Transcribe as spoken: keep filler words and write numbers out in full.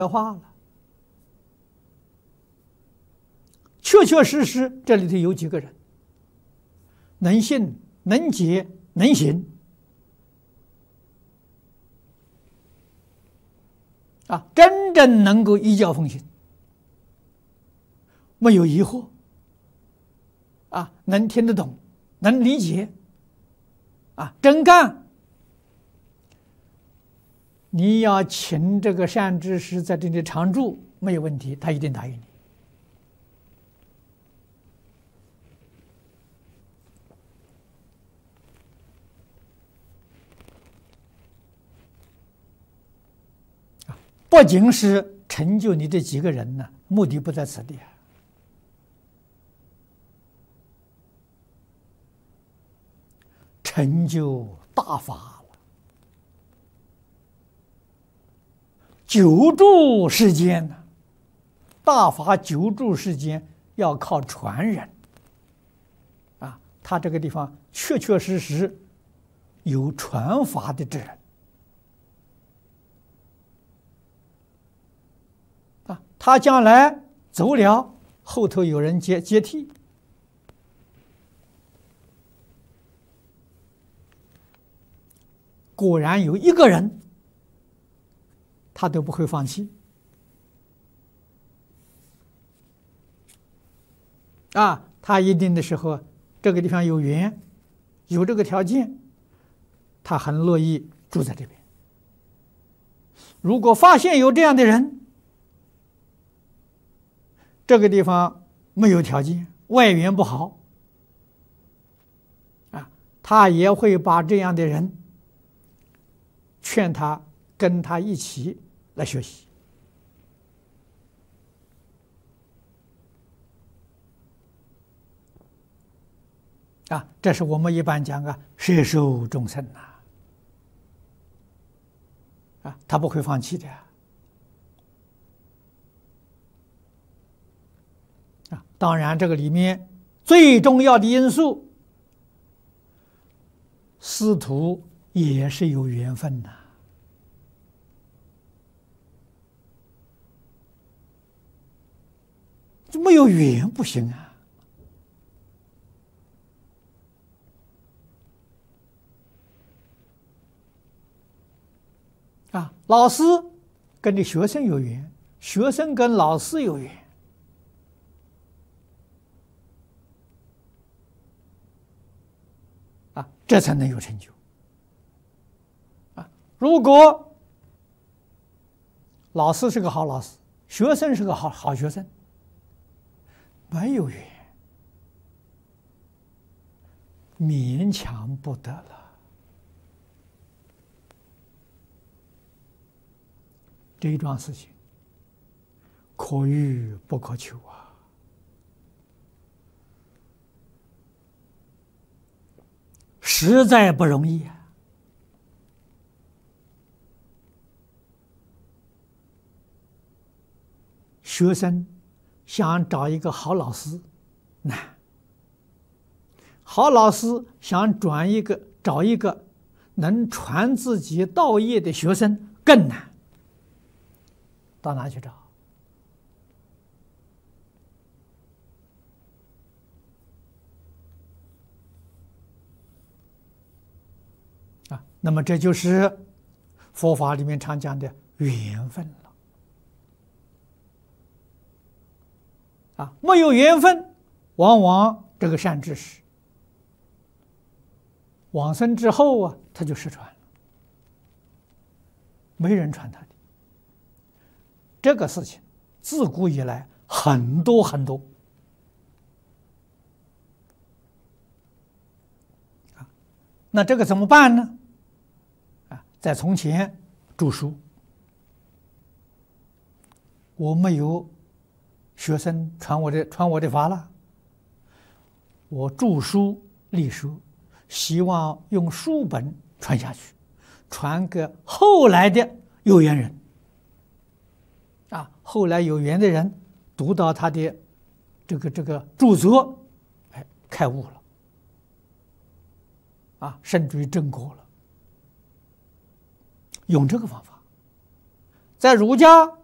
化了。确确实实，这里头有几个人能信、能解、能行啊，真正能够依教奉行，没有疑惑啊，能听得懂，能理解啊，真干。你要请这个善知识在这里常住，没有问题，他一定答应你。不仅是成就你这几个人呢，目的不在此地，成就大法了，久住世间呢，大法久住世间要靠传人啊，他这个地方确确实实有传法的之人。他将来走了，后头有人接接替，果然有一个人，他都不会放弃啊！他一定的时候，这个地方有缘，有这个条件，他很乐意住在这边。如果发现有这样的人，这个地方没有条件，外缘不好啊，他也会把这样的人劝他跟他一起来学习啊，这是我们一般讲啊，摄受众生呐啊，他不会放弃的。当然，这个里面最重要的因素，师徒也是有缘分的。没有缘不行啊！啊，老师跟你学生有缘，学生跟老师有缘。啊，这才能有成就。啊，如果老师是个好老师，学生是个好好学生，没有缘，勉强不得了。这一桩事情，可遇不可求啊。实在不容易啊！学生想找一个好老师难，好老师想转一个找一个能传自己道业的学生更难。到哪去找？啊，那么这就是佛法里面常讲的缘分了。啊，没有缘分，往往这个善知识往生之后啊，他就失传了，没人传他的。这个事情自古以来很多很多。啊，那这个怎么办呢？啊，在从前著书，我没有学生传我的传我的法了，我著书立书，希望用书本传下去，传给后来的有缘人。啊，后来有缘的人读到他的这个这个著作，哎，开悟了，啊，甚至于正果了。用这个方法，在儒家